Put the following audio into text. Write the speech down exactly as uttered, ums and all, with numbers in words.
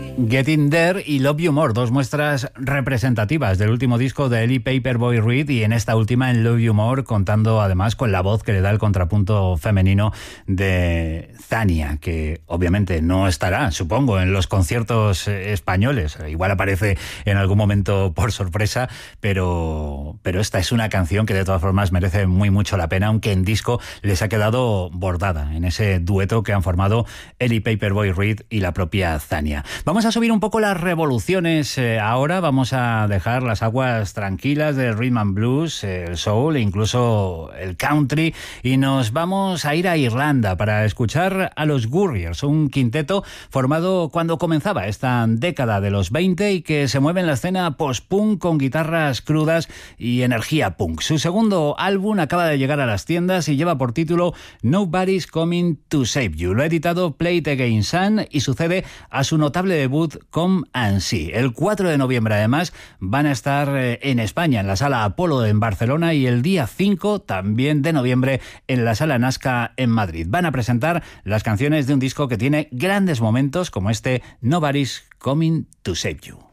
Getting There y Love You More, dos muestras representativas del último disco de Ellie Paperboy Reed, y en esta última, en Love You More, contando además con la voz que le da el contrapunto femenino de Zania, que obviamente no estará, supongo, en los conciertos españoles. Igual aparece en algún momento por sorpresa, pero, pero esta es una canción que de todas formas merece muy mucho la pena, aunque en disco les ha quedado bordada en ese dueto que han formado Ellie Paperboy Reed y la propia Zania. Vamos a subir un poco las revoluciones eh, ahora, vamos a dejar las aguas tranquilas del rhythm and blues, el soul e incluso el country, y nos vamos a ir a Irlanda para escuchar a los Gurriers, un quinteto formado cuando comenzaba esta década de los veinte y que se mueve en la escena post-punk con guitarras crudas y energía punk. Su segundo álbum acaba de llegar a las tiendas y lleva por título Nobody's Coming to Save You. Lo ha editado Play It Again Sun y sucede a su notable debut Come and See. El cuatro de noviembre además van a estar en España en la Sala Apolo en Barcelona, y el día cinco también de noviembre en la Sala Nazca en Madrid. Van a presentar las canciones de un disco que tiene grandes momentos como este Nobody's Coming to Save You.